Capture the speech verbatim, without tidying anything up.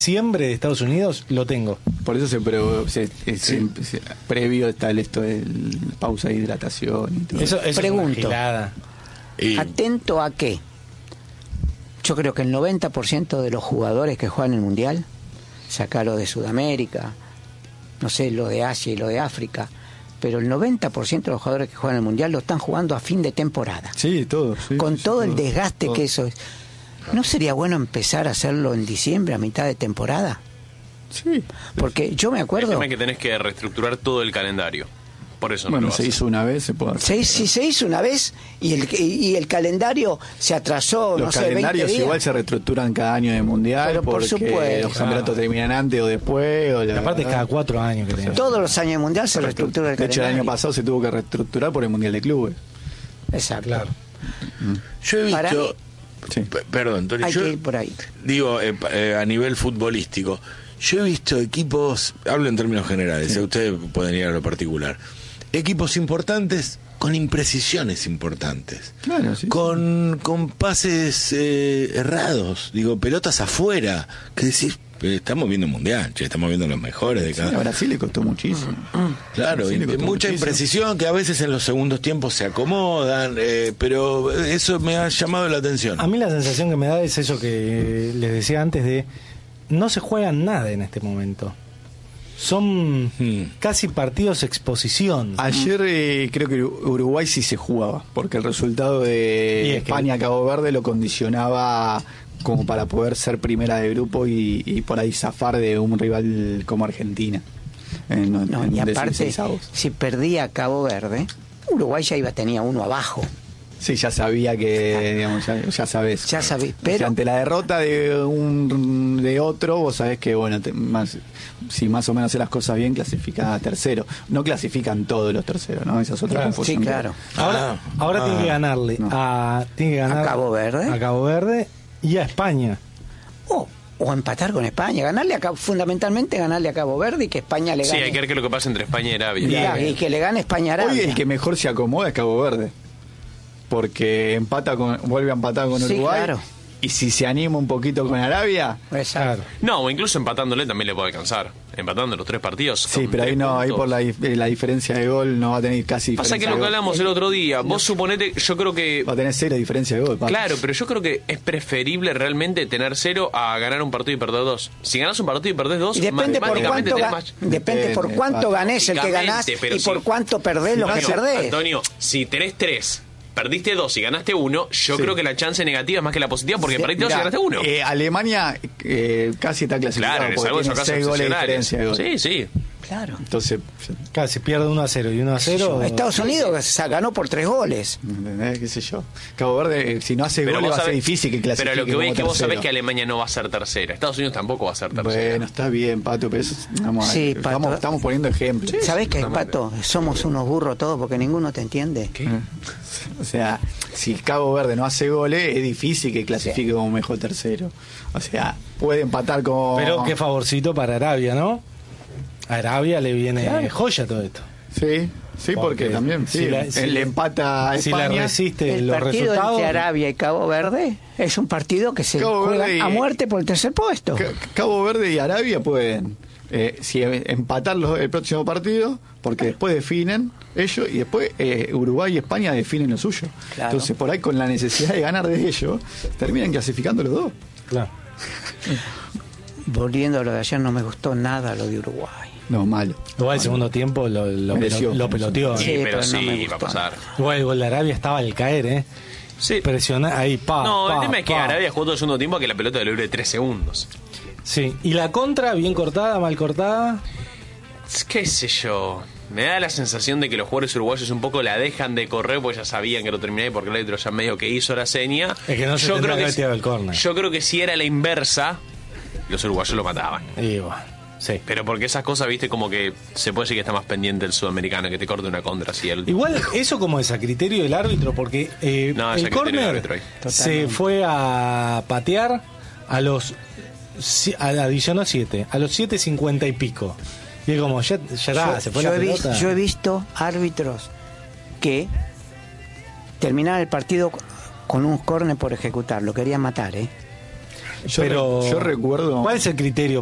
diciembre de Estados Unidos lo tengo. Por eso se, pre, se, se, sí. se previo está el esto de pausa de hidratación y todo. Eso, eso Pregunto, es y... ¿atento a qué? Yo creo que el noventa por ciento de los jugadores que juegan el Mundial, saca lo de Sudamérica, no sé, lo de Asia y lo de África, pero el noventa por ciento de los jugadores que juegan el Mundial lo están jugando a fin de temporada. Sí, todo. Sí, con sí, todo todo, el desgaste todo. que eso es. ¿No sería bueno empezar a hacerlo en diciembre, a mitad de temporada? Sí. Porque yo me acuerdo... El tema es que tenés que reestructurar todo el calendario. Por eso no bueno, lo se hizo una vez, se puede hacer. Se, si se hizo una vez y el, y el calendario se atrasó, los no sé, calendarios veinte días. Igual se reestructuran cada año de Mundial. Pero por porque supuesto. los campeonatos terminan antes o después. O la, aparte es cada cuatro años que tenemos. Todos los años de Mundial se reestructura el De hecho, calendario. el año pasado se tuvo que reestructurar por el Mundial de Clubes. Exacto. Claro. Mm. Yo he visto... Para mí, sí. P- perdón, Tony, hay yo que ir por ahí. digo eh, eh, a nivel futbolístico, yo he visto equipos, hablo en términos generales, Sí. eh, ustedes pueden ir a lo particular, equipos importantes con imprecisiones importantes, Claro, sí. con, con pases eh, errados, digo, pelotas afuera, que decís, eh, estamos viendo un mundial, che, estamos viendo los mejores de Sí, cada... a Brasil le costó muchísimo. Claro, Sí, y le costó mucha muchísimo. imprecisión que a veces en los segundos tiempos se acomodan, eh, pero eso me ha llamado la atención. A mí la sensación que me da es eso que les decía antes de no se juega nada en este momento. Son Hmm. casi partidos exposición. Ayer eh, creo que Uruguay sí se jugaba, porque el resultado Y de es que- España-Cabo Verde lo condicionaba como para poder ser primera de grupo y, y por ahí zafar de un rival como Argentina. En, No, en y aparte, dieciseisavos. si perdía Cabo Verde, Uruguay ya iba tenía uno abajo. Sí, ya sabía que, digamos, ya, ya sabes. Ya sabés, O sea, pero- ante la derrota de un de otro, vos sabés que, bueno, te- más, si más o menos haces las cosas bien, clasificás a tercero. No clasifican todos los terceros, ¿no? Esa es otra Claro, confusión. sí, que- claro. Ahora, Ah, ahora ah, tiene que ganarle no. a tiene que ganar ¿A Cabo Verde? a Cabo Verde y a España. O, o empatar con España, ganarle a Cabo- fundamentalmente ganarle a Cabo Verde y que España le Sí, gane. hay que ver qué es lo que pasa entre España y Arabia. y, a- y que le gane España a Arabia. Hoy el que mejor se acomoda es Cabo Verde. Porque empata con, vuelve a empatar con Sí, Uruguay. claro. Y si se anima un poquito con Arabia. Exacto. Claro. No, o incluso empatándole también le puede alcanzar. Empatando los tres partidos. Sí, con pero ahí tres no, ahí puntos. por la, dif- la diferencia de gol no va a tener casi Pasa que diferencia lo de que gol. hablamos el otro día, vos suponete, yo creo que... Va a tener cero diferencia de gol. papi. Claro, pero yo creo que es preferible realmente tener cero a ganar un partido y perder dos. Si ganás un partido y perdés dos, Y depende por matemáticamente cuánto, tenés ga- más... depende por Depende, cuánto papi. ganés el que ganás Lógicamente, pero y si- por cuánto perdés lo que Antonio, perdés. Antonio, si tenés tres, perdiste dos y ganaste uno, yo Sí. creo que la chance negativa es más que la positiva porque Sí, perdiste dos y Mirá, ganaste uno. eh, Alemania eh, casi está clasificado Claro, es porque algo de tiene esos casos seis goles de excepcionales. diferencia de gol. Sí, sí. Claro. Entonces, Claro, si pierde uno a cero y uno a cero. Estados Unidos se ganó por tres goles. ¿entendés? ¿Qué sé yo? Cabo Verde, eh, si no hace Pero goles vos va a ser sabés- difícil que clasifique. Pero lo que voy es como que vos sabés tercero. que Alemania no va a ser tercera. Estados Unidos tampoco va a ser tercera. Bueno, está bien, Pato, pero eso, es- vamos a- Sí, estamos, Pato. estamos poniendo ejemplos. ¿Sabés qué, totalmente. Pato? Somos unos burros todos porque ninguno te entiende. ¿Qué? O sea, si Cabo Verde no hace goles, es difícil que clasifique como mejor tercero. O sea, puede empatar con... Pero qué favorcito para Arabia, ¿no? A Arabia le viene Claro. joya todo esto. Sí, sí, porque, Porque también sí, si la- si- le empata a Si la España. resiste El los partido resultados. entre Arabia y Cabo Verde es un partido que se Cabo juega Verde y- a muerte por el tercer puesto. Ca- Cabo Verde y Arabia pueden eh, si empatar los- el próximo partido, porque después definen ellos y después eh, Uruguay y España definen lo suyo. Claro. Entonces, por ahí con la necesidad de ganar de ellos, terminan clasificando los dos. Claro. Volviendo a lo de ayer, no me gustó nada lo de Uruguay. No, malo. Igual el segundo tiempo lo, lo, Mereció. pelo- lo peloteó. Sí, Sí, pero, pero no sí, me va a gustó. pasar. Igual el gol de Arabia estaba al caer, ¿eh? Sí. Presiona ahí, pa. No, pa, el tema es que pa. Arabia jugó todo el segundo tiempo a que la pelota le dure tres segundos. Sí. ¿Y la contra, bien cortada, mal cortada? ¿Qué sé yo? Me da la sensación de que los jugadores uruguayos un poco la dejan de correr porque ya sabían que lo terminé porque el árbitro ya medio que hizo la seña. Es que no se yo tendría creo que que haber tirado el córner. Yo creo que si era la inversa, los uruguayos lo mataban. Y bueno, sí. Pero porque esas cosas, viste, como que se puede decir que está más pendiente el sudamericano, que te corte una contra así. El... Igual eso como es a criterio del árbitro, porque eh, No, es a el criterio del córner árbitro ahí. se Totalmente. fue a patear a los si- a la adicionó siete, a los siete cincuenta y pico. Y es como, ya, ya está, yo, se fue yo la he pelota. visto, yo he visto árbitros que terminaban el partido con un córner por ejecutar, lo querían matar, ¿eh? Yo pero re- yo recuerdo- ¿cuál es el criterio